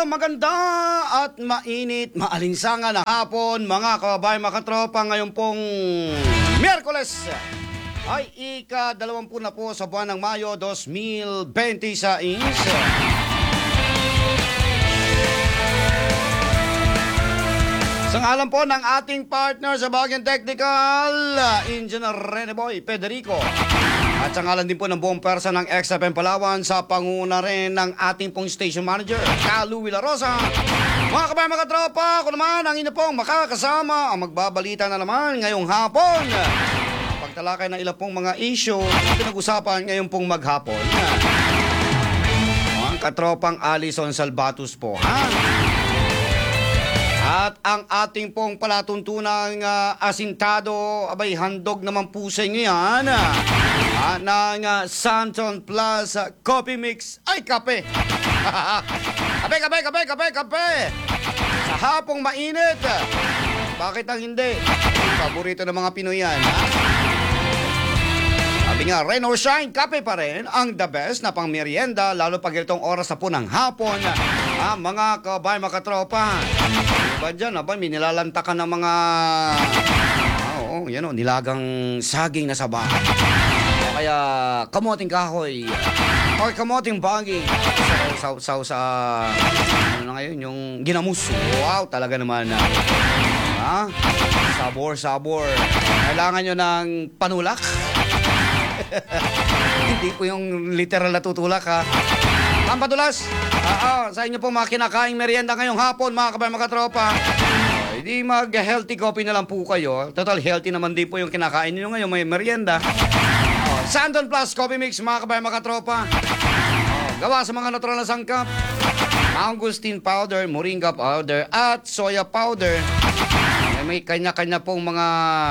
maganda at mainit, maalinsangan na hapon mga kababayan, mga katropa. Ngayon pong Miyerkules ay ika-20 na po sa buwan ng Mayo 2026. Sa ngalan po ng ating partner sa bagyang technical, Engineer Rene Boy Federico. At sa ngalan din po ng buong persa ng XFM Palawan, sa panguna rin ng ating pong station manager, Kalu Villarosa. Mga kabayan, mga tropa, ako naman ang inyo pong makakasama ang magbabalita na naman ngayong hapon. Pagtalakay ng ilang pong mga issue na pinag-usapan ngayong pong maghapon. Ang katropang Alison Salvatus po, ha? At ang ating pong palatuntunang asintado, abay handog naman po sa inyo yan, ng Santon Plus Coffee Mix. Ay, kape! Kape! Sa hapong mainit. Bakit ang hindi? Paborito ng mga Pinoy yan, ha? Sabi nga, rain or shine, kape pa rin ang the best na pang merienda, lalo pag itong oras na po ng hapon. Mga kabayan, mga katropa. Diba dyan, may nilalantakan ng mga nilagang saging na saba. Kaya kamoting kahoy o kamoting bagi sa ano na ngayon, yung ginamus. Wow, talaga naman. Sabor. Kailangan nyo ng panulak. Hindi po yung literal na tutulak, ha. Pampadulas. Sa inyo po mga kinakaing merienda ngayong hapon, mga kabayan, mga tropa. Hindi mag-healthy coffee na lang po kayo. Total healthy naman din po yung kinakain nyo ngayon, may merienda. Santon Plus Coffee Mix, mga kabayan, mga tropa. Gawa sa mga natural na sangkap. Mangosteen powder, moringa powder, at soya powder. May kanya-kanya pong mga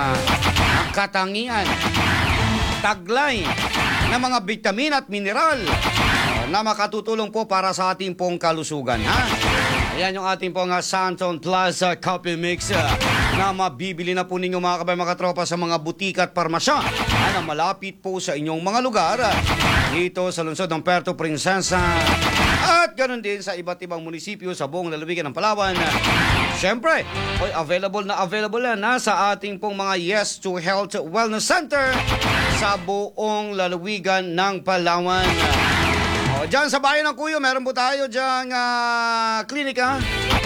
katangian, taglay na mga vitamin at mineral na makatutulong po para sa ating pong kalusugan, ha? Ayan yung ating pong Santon Plus Coffee Mix na mabibili na po ninyo, mga kabayan, mga tropa, sa mga butika at parmasya na malapit po sa inyong mga lugar dito sa lungsod ng Puerto Princesa at ganoon din sa iba't ibang munisipyo sa buong lalawigan ng Palawan. Siyempre, available yan sa ating pong mga Yes to Health Wellness Center sa buong lalawigan ng Palawan. Diyan sa bayan ng Cuyo, meron po tayo dyan klinika.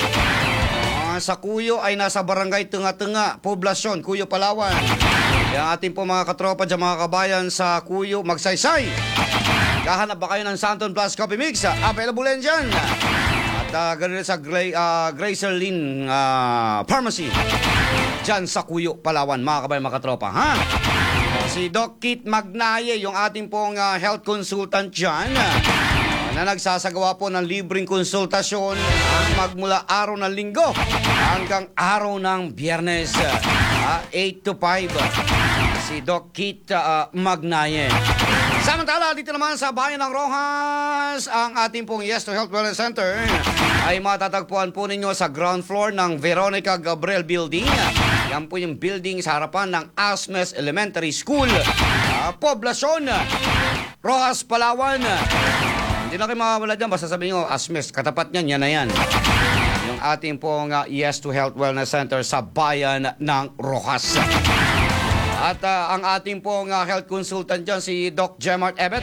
Sa Cuyo ay nasa barangay Tunga-Tunga, Poblasyon, Cuyo, Palawan. Yung ating po mga katropa dyan, mga kabayan sa Cuyo, magsaysay. Kahanap ba kayo ng Santon Plus Coffee Mix? Available yan dyan. At ganoon sa Gracer Lynn Pharmacy dyan sa Cuyo, Palawan, mga kabayan, mga katropa, ha? Si Doc Kit Magnaye, yung ating pong health consultant dyan, na nagsasagawa po ng libreng konsultasyon magmula araw ng Linggo hanggang araw ng Biyernes, 8 to 5. Si Doc Kit Magnaye. Samantala, dito naman sa bayan ng Rojas, ang ating pong Yes to Health Wellness Center ay matatagpuan po ninyo sa ground floor ng Veronica Gabriel Building. Yan po yung building sa harapan ng Asmes Elementary School, Poblasyon, Rojas, Palawan. Hindi na kayo mawawala dyan, basta sabihin nyo, Asmes, katapat niyan, yan na yan. Yung ating pong Yes to Health Wellness Center sa bayan ng Rojas. At ang ating pong health consultant dyan, si Doc Gemart Ebet.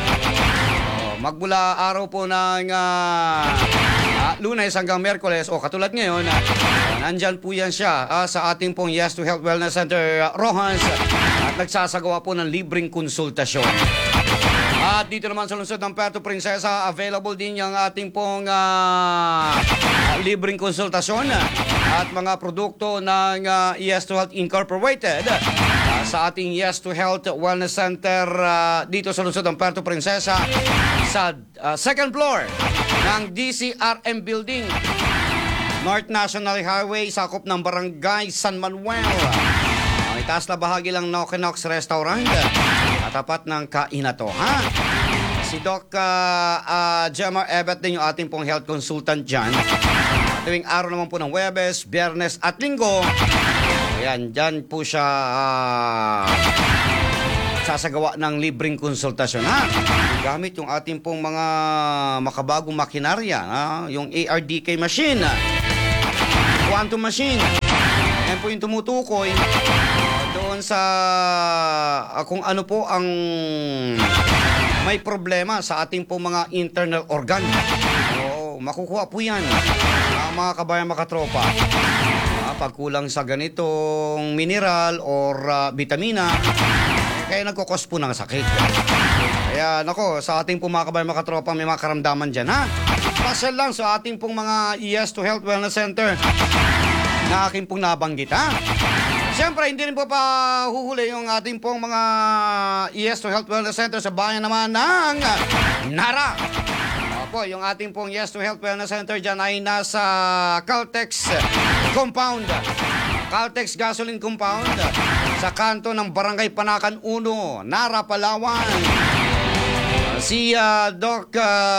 Magmula araw po ng Lunes hanggang Miyerkules, katulad ngayon, nandyan po yan siya sa ating pong Yes to Health Wellness Center, Rojas. At nagsasagawa po ng libreng konsultasyon. At dito naman sa lungsod ng Puerto Princesa, available din yung ating pong libreng konsultasyon at mga produkto ng Yes to Health Incorporated sa ating Yes to Health Wellness Center dito sa lungsod ng Puerto Princesa sa second floor ng DCRM Building, North National Highway, sakop ng Barangay San Manuel. Ang itaas na bahagi lang Knox Restaurant, katapat ng Kainato, ha? Si Doc Gemma Ebet din yung ating pong health consultant dyan. Tuwing araw naman po ng Huwebes, Biyernes at Linggo, ayan, dyan po siya magsasagawa ng libreng konsultasyon, ha? Gamit yung ating pong mga makabagong makinarya, ha? Yung ARDK machine, quantum machine. Yan po yung tumutukoy doon sa kung ano po ang may problema sa ating po mga internal organ. Oo, makukuha po yan, mga kabayan makatropa. Pag kulang sa ganitong mineral or vitamina, kaya nagkukos po ng sakit. Kaya nako, sa ating pong mga kabayan makatropa, may mga karamdaman dyan, ha? Pasyal lang sa ating pong mga Yes to Health Wellness Center na aking pong nabanggit, ha? Siyempre, hindi rin po pa huhuli yung ating pong mga Yes to Health Wellness Center sa bayan naman ng Nara. Opo, yung ating pong Yes to Health Wellness Center dyan ay nasa Caltex Compound, Caltex Gasoline Compound, sa kanto ng Barangay Panakan 1, Nara, Palawan. Si Doc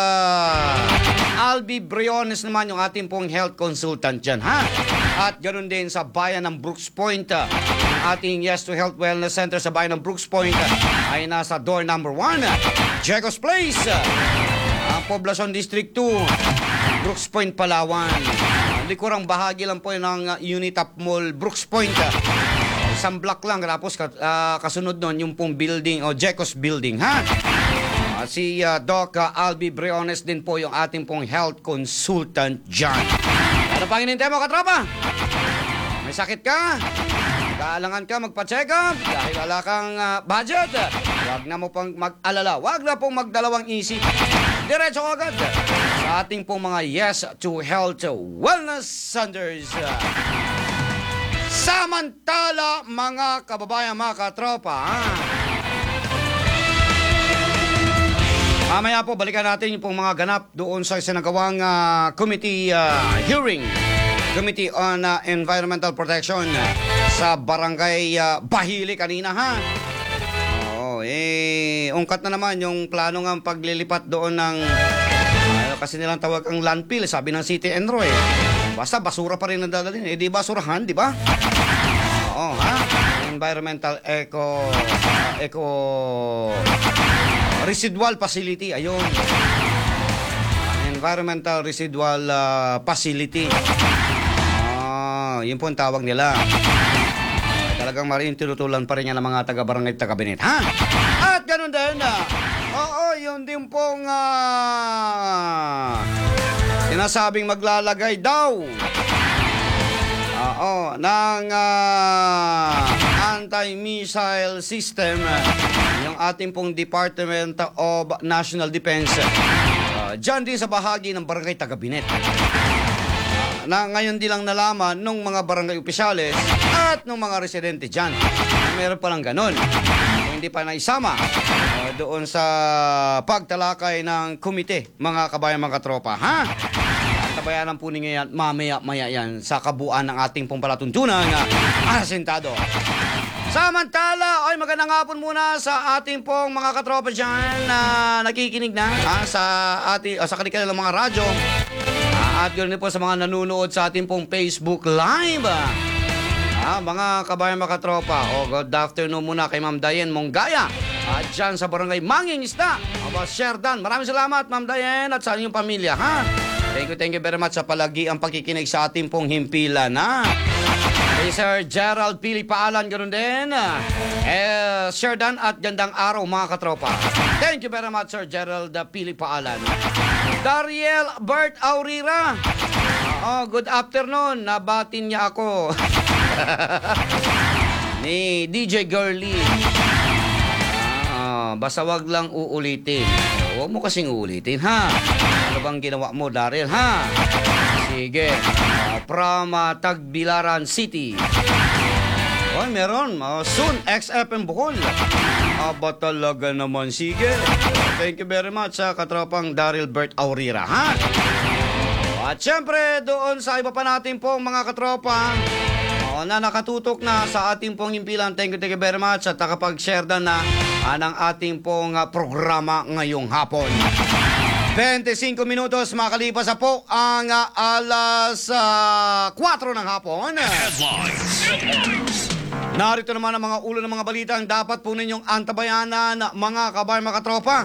Albi Briones naman yung ating pong health consultant dyan, ha? At ganoon din sa bayan ng Brooks Point, ating Yes to Health Wellness Center sa bayan ng Brooks Point ay nasa door number 1, Jacob's Place, Poblacion District 2, Brooks Point, Palawan. Likurang bahagi lang po ng Unitap Mall, Brooks Point. Isang block lang, tapos kasunod nun yung pong building o Jacob's Building, ha? Si Doc Albi Briones din po yung ating pong health consultant dyan. Ano pang inintay mo, katropa? May sakit ka? Kailangan ka magpa-check up dahil wala kang budget. Huwag na mo pang mag-alala. Huwag na pong magdalawang isip. Diretso ko agad sa ating pong mga Yes to Health Wellness Centers. Samantala, mga kababayan, mga katropa, mamaya po, balikan natin yung pong mga ganap doon sa sinagawang committee hearing. Committee on Environmental Protection sa Barangay Bahili kanina, ha? Oo, ungkat na naman yung plano ng paglilipat doon ng kasi nilang tawag ang landfill, sabi ng City Enro, basta basura pa rin ang dadalhin. Di basurahan, di ba? Oo, ha? Environmental eco residual facility, ayun. Environmental residual facility. Yun po ang tawag nila. Talagang marin tinutulan pa rin yan ng mga taga-barangay, taga-binet, ha? At ganun din, yun din pong sinasabing maglalagay daw ng anti-missile system yung ating pong Department of National Defense dyan din sa bahagi ng barangay taga-binet. Na ngayon di lang nalaman nung mga barangay opisyales at nung mga residente dyan. Meron palang ganon. Kung hindi pa naisama doon sa pagtalakay ng komite, mga kabayan, mga katropa, ha? Tabayanan po ninyo yan, mamaya-maya yan sa kabuuan ng ating pong palatuntunan asentado. Samantala, magandang hapon muna sa ating pong mga katropa dyan na nakikinig na sa kanilang mga radyo. At ganoon po sa mga nanonood sa ating pong Facebook Live. Mga kabayan, mga katropa, good afternoon muna kay Ma'am Dayen Monggaya at dyan sa Barangay Manging Isda, Sherdan. Maraming salamat, Ma'am Dayen, at sa inyong pamilya, ha? Thank you very much sa palagi ang pagkikinig sa ating pong himpilan, ha? Kay Sir Gerald Pili Paalan, ganoon din. Sherdan at gandang araw, mga katropa. Thank you very much, Sir Gerald Pili Paalan. Dariel Bert Aurira. Good afternoon. Nabatin niya ako. Ni DJ Girly. Basta wag lang uulitin. Huwag mo kasing uulitin, ha? Ano bang ginawa mo, Dariel, ha? Sige. From Tagbilaran City. Meron. Soon, XFM Bohol. Aba talaga naman. Sige. Thank you very much sa katropang Daryl Bert Aurira, ha? At syempre, doon sa iba pa natin pong mga katropa na nakatutok na sa ating pong himpilan. Thank you very much at nakapag-share na ng ating pong programa ngayong hapon. 25 minutos makalipas na po ang alas 4 ng hapon. Narito naman ang mga ulo ng mga balita ang dapat po ninyong antabayanan, mga kabayan, mga katropa.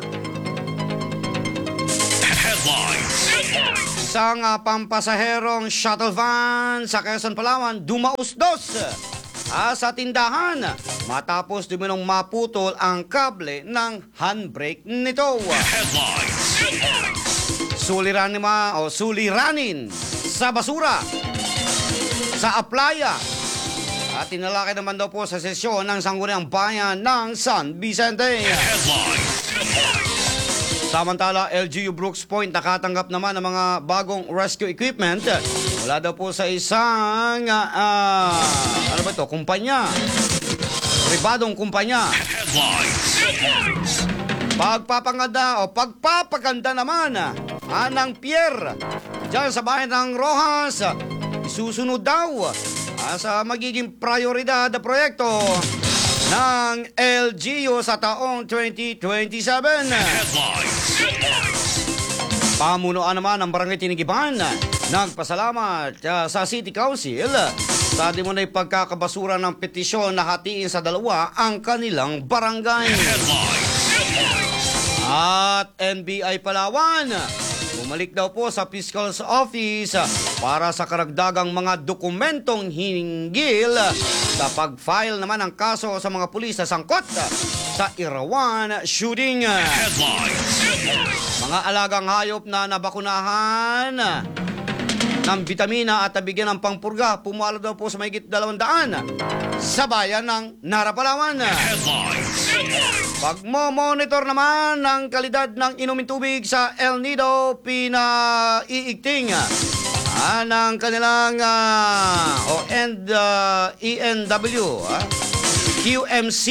Isang pampasaherong shuttle van sa Quezon, Palawan, dumausdos sa tindahan matapos duminong maputol ang kable ng handbrake nito. Suliranin sa basura sa Aplaya at tinalakay naman daw po sa sesyon ng Sangguniang Bayan ng San Vicente. Samantala, LGU Brooks Point nakatanggap naman ng mga bagong rescue equipment mula daw po sa isang kumpanya, pribadong kumpanya. Pagpapaganda naman ng pier dyan sa bayan ng Rojas, isusunod daw sa magiging prioridad na proyekto ng LGU sa taong 2027. Pamunuan naman ng Barangay Tinigiban nagpasalamat sa City Council sa di mo na pagkakabasura ng petisyon na hatiin sa dalawa ang kanilang barangay. At NBI Palawan, bumalik daw po sa Fiscal's Office para sa karagdagang mga dokumentong hinggil sa pag-file naman ng kaso sa mga pulis na sangkot sa Irawan shooting. Mga alagang hayop na nabakunahan ng bitamina at nabigyan ng pangpurga, pumalo daw po sa mahigit 200 sa bayan ng Nara, Palawan. Pagmo-monitor naman ng kalidad ng inumin tubig sa El Nido, pinaiigting ng kanilang ENW QMC.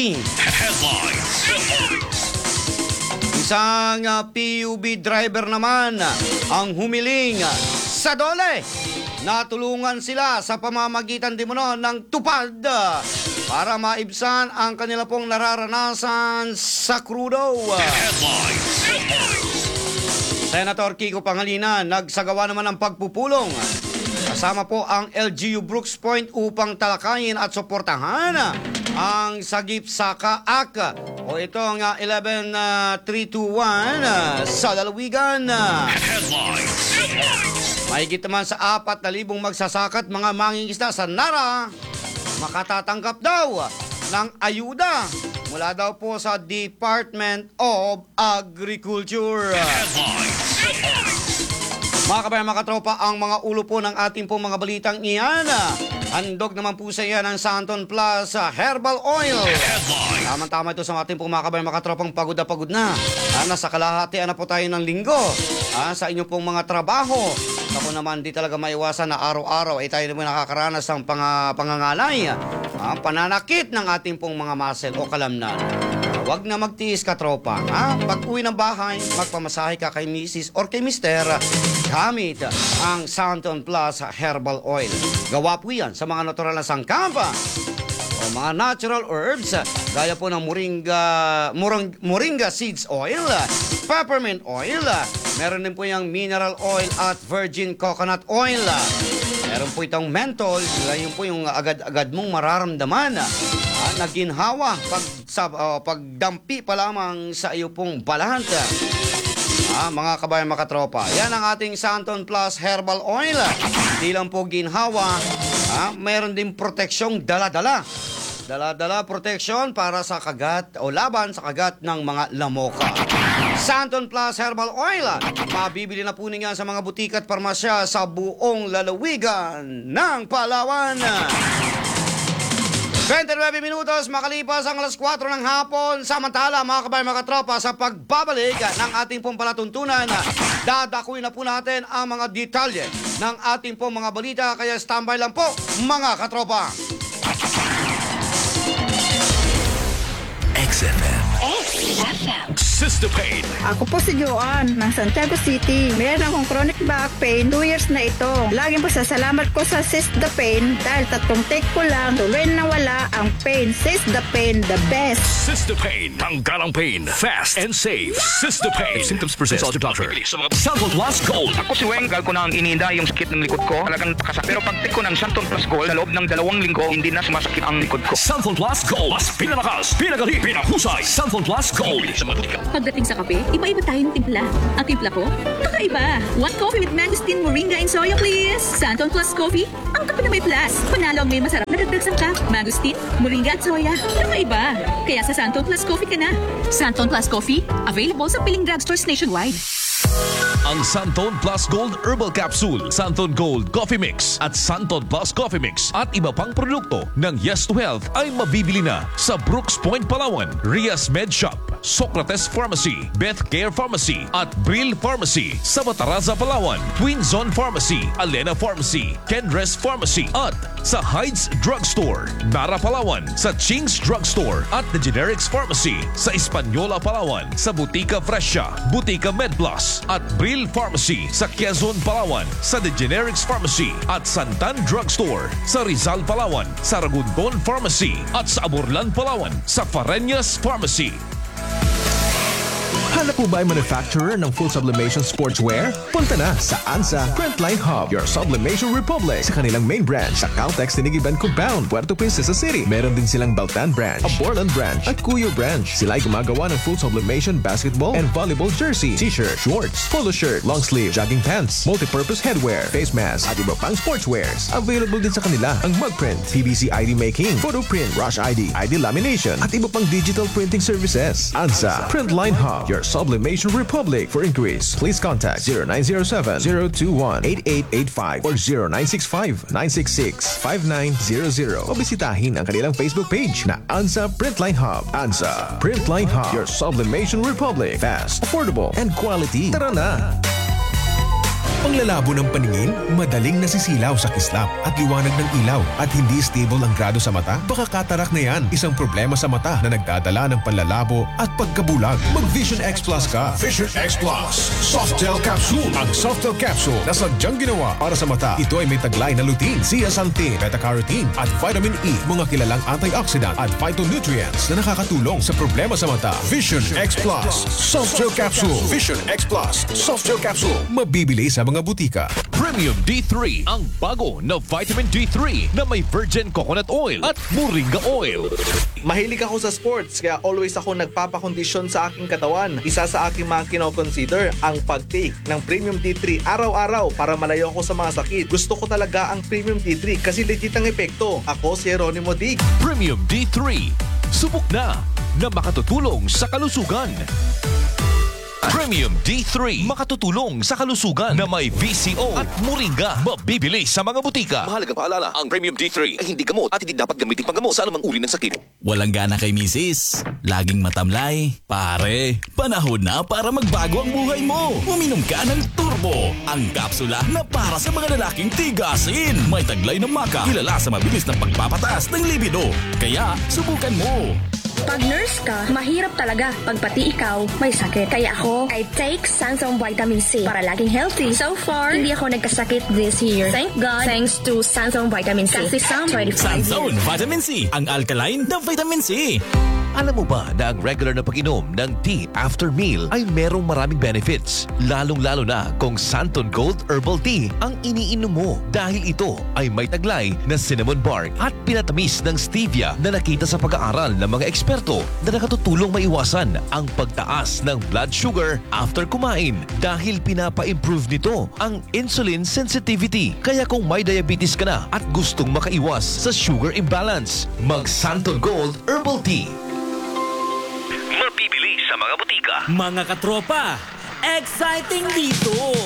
Isang PUB driver naman ang humiling sa DOLE. Natulungan sila sa pamamagitan din ng tupad para maibsan ang kanila pong nararanasan sa krudo. Senator Kiko Pangilinan nagsagawa naman ng pagpupulong kasama po ang LGU Brooks Point upang talakayin at suportahan ang Sagip Saka AK o itong 11321 sa lalawigan. Mahigit naman sa 4,000 magsasakat mga mangingisda sa Nara makatatanggap daw ng ayuda mula daw po sa Department of Agriculture. Mga kabayan, mga katropa, ang mga ulo po ng ating po mga balitang iyan. Handog naman po sa iyan ng Santon Plus Herbal Oil. Tama-tama ito sa ating po mga kabayan, mga katropang pagod na. Nasa kalahatian na po tayo ng linggo sa inyong pong mga trabaho. Ako naman, di talaga maiwasan na araw-araw ay tayo naman nakakaranas ng pangangalay, pananakit ng ating pong mga muscle o kalamnan. Huwag na magtiis ka, tropa. Pag uwi ng bahay, magpamasahe ka kay Mrs. or kay Mr. gamit ang Santon Plus Herbal Oil. Gawa po yan sa mga natural na sangkapa o mga natural herbs gaya po ng moringa seeds oil, peppermint oil, meron din po yung mineral oil at virgin coconut oil. Meron po itong menthol, yun po yung agad-agad mong mararamdaman na ginhawa pagdampi pa lamang sa iyo pong balat. Mga kabayan, mga katropa, yan ang ating Santon Plus Herbal Oil. Hindi lang po ginhawa, meron din proteksyong dala-dala. Dala-dala protection para sa kagat o laban sa kagat ng mga lamoka. Santon Plus Herbal Oil, mabibili na po ninyo sa mga butika at parmasya sa buong lalawigan ng Palawan. 29 minutos makalipas ang alas 4 ng hapon. Samantala, mga kabayan, mga katropa, sa pagbabalik ng ating pong palatuntunan, dadakuin na po natin ang mga detalye ng ating pong mga balita. Kaya standby lang po, mga katropa. XFM. System Cystopain. Ako po si Joanne ng Santiago City. Meron akong chronic back pain 2 years na ito. Laging pasasalamat ko sa Cystopain dahil 3 take ko lang tuloy na wala ang pain. Cystopain, the best. Cystopain. Tanggal ang pain. Fast and safe. Cystopain. If symptoms persist, consult your doctor. Santon Plus Gold. Ako si Weng, ko na ang iniinda yung sakit ng likod ko. Talagang nakasakit. Pero pag take ko ng Santon Plus Gold, sa loob ng 2 linggo, hindi na sumasakit ang likod ko. Santon Plus Gold. Mas pinalakas, pinagaling, pinahusay. Santon Plus Gold. Pagdating sa kape, iba-iba tayo ng timpla. Ang timpla ko, kakaiba. 1 coffee with mangosteen, moringa, and soya, please. Santon Plus Coffee, ang kape na may plus. Panalo ang may masarap na dagdag sangkap. Mangosteen, moringa, at soya. Kakaiba. Kaya sa Santon Plus Coffee ka na. Santon Plus Coffee, available sa piling drugstores nationwide. Ang Santon Plus Gold Herbal Capsule, Santon Gold Coffee Mix at Santon Plus Coffee Mix at iba pang produkto ng Yes to Health ay mabibili na sa Brooks Point, Palawan, Rias Med Shop, Socrates Pharmacy, Beth Care Pharmacy at Brill Pharmacy sa Mataraza, Palawan, Twin Zone Pharmacy, Alena Pharmacy, Kendres Pharmacy at sa Heights Drugstore, Nara, Palawan, sa Ching's Drugstore at The Generics Pharmacy sa Hispaniola, Palawan, sa Butika Fresha, Butika MedPlus at Brill Pharmacy sa Quezon, Palawan, sa The Generics Pharmacy at Santan Drugstore sa Rizal, Palawan, sa Ragunton Pharmacy at sa Aburlan, Palawan, sa Fareñas Pharmacy. Hanap po ba ay manufacturer ng full sublimation sportswear? Punta na sa ANSA Printline Hub, your sublimation republic, sa kanilang main branch sa Caltex Tinigiban Compound, Puerto Princesa City. Meron din silang Baltan branch, a Borland branch at Cuyo branch. Sila ay gumagawa ng full sublimation basketball and volleyball jersey, t-shirt, shorts, polo shirt, long sleeve, jogging pants, multi-purpose headwear, face mask at iba pang sportswears. Available din sa kanila ang mug print, PVC ID making, photo print, rush ID, ID lamination at iba pang digital printing services. ANSA Printline Hub, your sublimation republic. For inquiries, please contact 0907-021-8885 or 0965-966-5900 o bisitahin ang kanilang Facebook page na ANSA Printline Hub. ANSA Printline Hub, your sublimation republic. Fast, affordable, and quality. Tara na! Panglalabo ng paningin, madaling nasisilaw sa kislap at liwanag ng ilaw at hindi stable ang grado sa mata? Baka katarak na yan, isang problema sa mata na nagdadala ng panlalabo at pagkabulag. Mag Vision X Plus ka. Vision X Plus Softel Capsule. Ang Softel Capsule na sadyang ginawa para sa mata. Ito ay may taglay na lutein, zeaxanthin, beta-carotene at vitamin E, mga kilalang antioxidant at phytonutrients na nakakatulong sa problema sa mata. Vision X Plus Softel Capsule. Vision X Plus Softel Capsule. Mabibili sa mga butika. Premium D3, ang bago na vitamin D3 na may virgin coconut oil at moringa oil. Mahilig ako sa sports kaya always ako nagpapakondisyon sa aking katawan. Isa sa aking mga kinoconsider ang pag-take ng Premium D3 araw-araw para malayo ako sa mga sakit. Gusto ko talaga ang Premium D3 kasi legit ang epekto. Ako si Jeronimo Dig. Premium D3, subok na makatutulong sa kalusugan. Premium D3, makatutulong sa kalusugan na may VCO at moringa. Mabibili sa mga butika. Mahalagang paalala, ang Premium D3 ay hindi gamot at hindi dapat gamitin panggamot sa anumang uri ng sakit. Walang gana kay misis, laging matamlay. Pare, panahon na para magbago ang buhay mo. Uminom ka ng Turbo, ang kapsula na para sa mga lalaking tigasin. May taglay ng maka, kilala sa mabilis na pagpapataas ng libido. Kaya, subukan mo. Pag nurse ka, mahirap talaga pag pati ikaw may sakit. Kaya ako, I take Sansom Vitamin C para laging healthy. So far, hindi ako nagkasakit this year. Thank God, thanks to Sansom Vitamin C. Kasi Sam 25 Sansom Vitamin C, ang alkaline na vitamin C. Alam mo ba na ang regular na pag-inom ng tea after meal ay merong maraming benefits? Lalong-lalo na kung Santon Gold Herbal Tea ang iniinom mo dahil ito ay may taglay na cinnamon bark at pinatamis ng stevia na nakita sa pag-aaral ng mga eksperto na nakatutulong maiwasan ang pagtaas ng blood sugar after kumain dahil pinapa-improve nito ang insulin sensitivity. Kaya kung may diabetes ka na at gustong makaiwas sa sugar imbalance, mag Santon Gold Herbal Tea. Mabibili sa mga butika. Mga katropa, exciting dito!